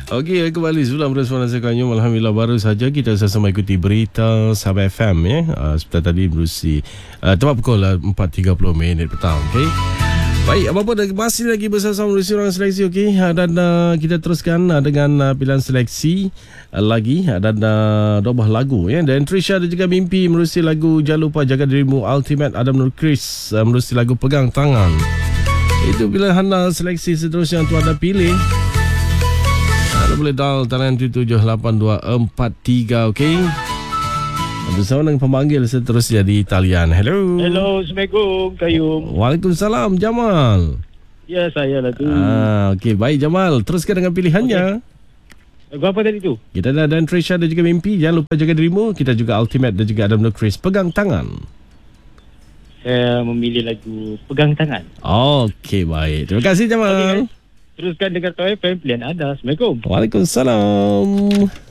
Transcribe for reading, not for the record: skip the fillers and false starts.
Okey, kembali sebelum responan sekannya. Alhamdulillah baru saja kita sama ikuti berita Sabah FM ya. Seperti tadi berusi tepat pukul 4.30 petang. Okey. Baik, apa-apa masih lagi bersama Menerusi Ruang Seleksi, okey. Dan kita teruskan dengan pilihan seleksi lagi dan dua buah lagu ya. Dan Trisha ada juga Mimpi menerusi lagu Jangan Lupa Jaga Dirimu, Ultimate Adam Nur Chris menerusi lagu Pegang Tangan. Itu pilihan seleksi seterusnya yang tuan anda pilih. Anda boleh dial talian 782243, okey. Bersama dengan pemanggil seterusnya di talian. Hello. Hello, Assalamualaikum Kayum. Waalaikumsalam, Jamal. Ya, saya lah tu. Okey, baik Jamal. Teruskan dengan pilihannya. Lagu apa tadi tu? Kita ada Dan Trisha dan juga Mimpi, Jangan Lupa Jaga Dirimu. Kita juga Ultimate dan juga Adam Chris, Pegang Tangan. Saya memilih lagu Pegang Tangan. Okey, baik. Terima kasih Jamal. Okay, teruskan dengar Tahu FM, pilihan anda. Assalamualaikum. Waalaikumsalam.